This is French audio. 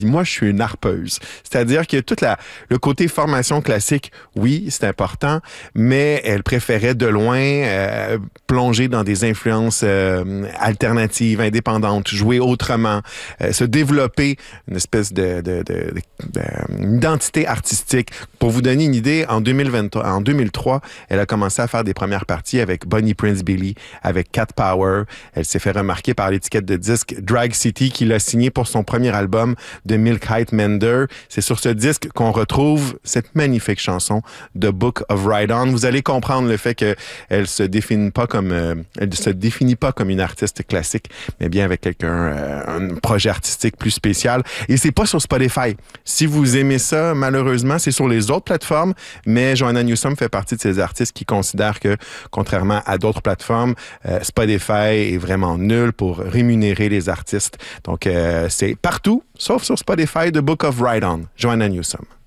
Moi, je suis une harpeuse. C'est-à-dire que le côté formation classique, oui, c'est important, mais elle préférait de loin plonger dans des influences alternatives, indépendantes, jouer autrement, se développer une espèce une identité artistique. Pour vous donner une idée, en 2003, elle a commencé à faire des premières parties avec Bonnie Prince Billy, avec Cat Power. Elle s'est fait remarquer par l'étiquette de disque Drag City qui l'a signé pour son premier album de Milk Height Mender. C'est sur ce disque qu'on retrouve cette magnifique chanson The Book of Ride On. Vous allez comprendre le fait qu'elle se définit pas comme une artiste classique, mais bien avec un projet artistique plus spécial. Et c'est pas sur Spotify. Si vous aimez ça, malheureusement, c'est sur les autres plateformes, mais Joanna Newsom fait partie de ces artistes qui considèrent que, contrairement à d'autres plateformes, Spotify est vraiment nul pour rémunérer les artistes. Donc, c'est partout, sauf sur Spotify, The Book of Ride On, Joanna Newsom.